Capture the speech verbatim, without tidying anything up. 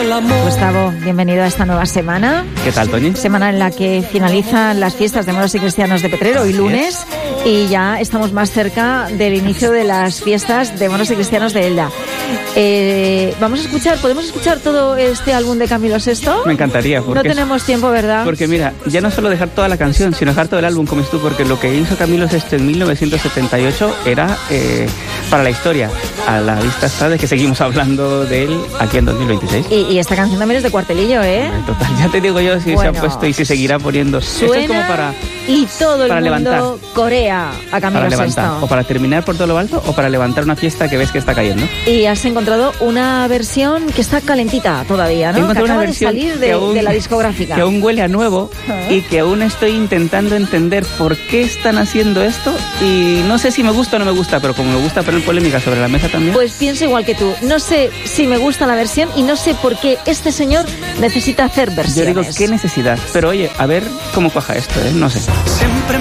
del amor. Gustavo, bienvenido a esta nueva semana. ¿Qué tal, Toñi? Semana en la que finalizan las fiestas de moros y cristianos de Petrero, hoy lunes, y ya estamos más cerca del inicio de las fiestas de moros y cristianos de Elda. Eh, vamos a escuchar, ¿podemos escuchar todo este álbum de Camilo Sesto? Me encantaría. Porque no tenemos tiempo, ¿verdad? Porque mira, ya no solo dejar toda la canción, sino dejar todo el álbum, como dices tú, porque lo que hizo Camilo Sesto en mil novecientos setenta y ocho era eh, para la historia. A la vista está de que seguimos hablando de él aquí en dos mil veintiséis. Y, y esta canción también es de Cuartelillo, ¿eh? Total, ya te digo yo si bueno, se ha puesto y si seguirá poniendo. Suena Esto es como para, y todo el para mundo levantar. corea a Camilo Para levantar, Sesto. o para terminar por todo lo alto, o para levantar una fiesta que ves que está cayendo. Y has encontrado una versión que está calentita todavía, ¿no? Que acaba de salir de, aún, de la discográfica. Que aún huele a nuevo uh-huh. y que aún estoy intentando entender por qué están haciendo esto. Y no sé si me gusta o no me gusta, pero como me gusta poner polémica sobre la mesa también. Pues pienso igual que tú. No sé si me gusta la versión y no sé por qué este señor necesita hacer versiones. Yo digo, qué necesidad. Pero oye, a ver cómo cuaja esto, ¿eh? No sé. Siempre